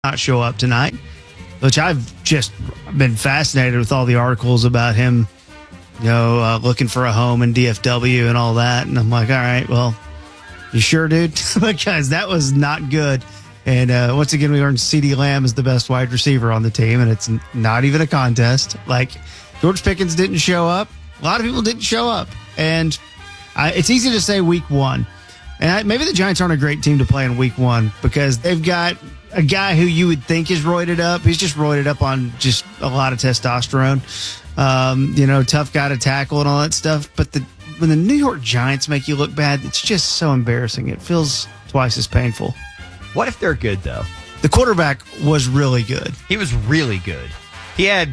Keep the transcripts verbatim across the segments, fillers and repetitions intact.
not show up tonight, which I've just been fascinated with all the articles about him, you know, uh, looking for a home in D F W and all that. And I'm like, all right, well, you sure, dude? Because that was not good. And uh, once again, we learned CeeDee Lamb is the best wide receiver on the team, and it's not even a contest. Like, George Pickens didn't show up. A lot of people didn't show up. And I, it's easy to say week one. And I, maybe the Giants aren't a great team to play in week one because they've got a guy who you would think is roided up. He's just roided up on just a lot of testosterone. Um, you know, tough guy to tackle and all that stuff. But the, when the New York Giants make you look bad, it's just so embarrassing. It feels twice as painful. What if they're good, though? The quarterback was really good. He was really good. He had,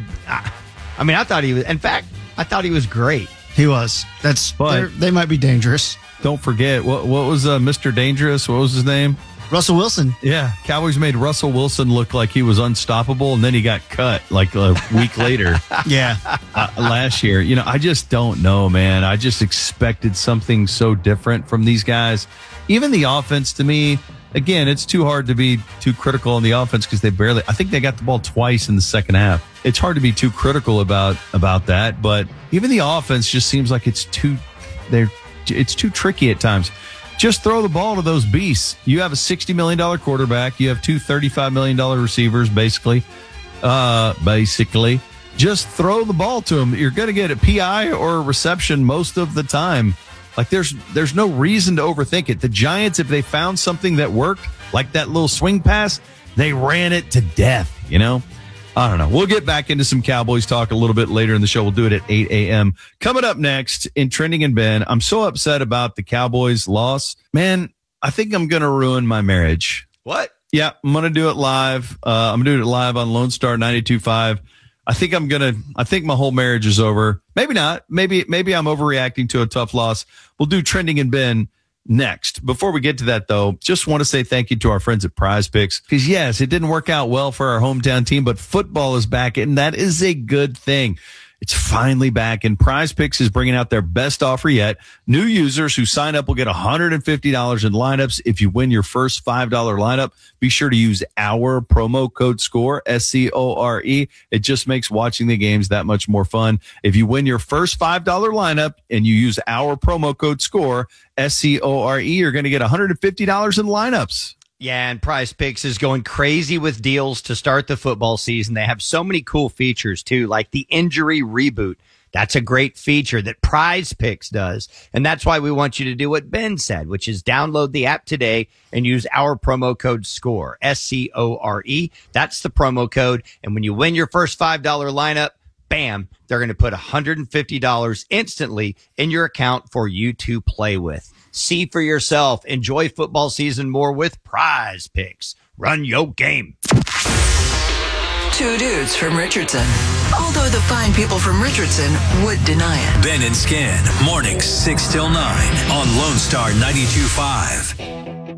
I mean, I thought he was, in fact, I thought he was great. He was. That's, they might be dangerous. Don't forget, what what was uh, Mister Dangerous? What was his name? Russell Wilson. Yeah, Cowboys made Russell Wilson look like he was unstoppable, and then he got cut like a week later. Yeah. Uh, last year. You know, I just don't know, man. I just expected something so different from these guys. Even the offense, to me, again, it's too hard to be too critical on the offense because they barely, I think they got the ball twice in the second half. It's hard to be too critical about, about that, but even the offense just seems like it's too, they're, it's too tricky at times. Just throw the ball to those beasts. You have a sixty million dollars quarterback. You have two thirty-five million dollars receivers, basically. Uh, basically. Just throw the ball to them. You're going to get a P I or a reception most of the time. Like, there's there's no reason to overthink it. The Giants, if they found something that worked, like that little swing pass, they ran it to death, you know? I don't know. We'll get back into some Cowboys talk a little bit later in the show. We'll do it at eight a.m. Coming up next in Trending and Ben, I'm so upset about the Cowboys' loss. Man, I think I'm going to ruin my marriage. What? Yeah, I'm going to do it live. Uh, I'm going to do it live on Lone Star ninety-two point five. I think I'm going to, I think my whole marriage is over. Maybe not. Maybe, maybe I'm overreacting to a tough loss. We'll do Trending and Ben next. Before we get to that, though, just want to say thank you to our friends at Prize Picks. Because, yes, it didn't work out well for our hometown team, but football is back, and that is a good thing. It's finally back, and Prize Picks is bringing out their best offer yet. New users who sign up will get one hundred fifty dollars in lineups. If you win your first five dollars lineup, be sure to use our promo code SCORE, S C O R E. It just makes watching the games that much more fun. If you win your first five dollars lineup and you use our promo code SCORE, S C O R E, you're going to get one hundred fifty dollars in lineups. Yeah, and Prize Picks is going crazy with deals to start the football season. They have so many cool features, too, like the injury reboot. That's a great feature that Prize Picks does. And that's why we want you to do what Ben said, which is download the app today and use our promo code SCORE, S C O R E. That's the promo code. And when you win your first five dollars lineup, bam, they're going to put one hundred fifty dollars instantly in your account for you to play with. See for yourself. Enjoy football season more with Prize Picks. Run your game. Two dudes from Richardson. Although the fine people from Richardson would deny it. Ben and Skin, mornings six till nine on Lone Star ninety-two point five.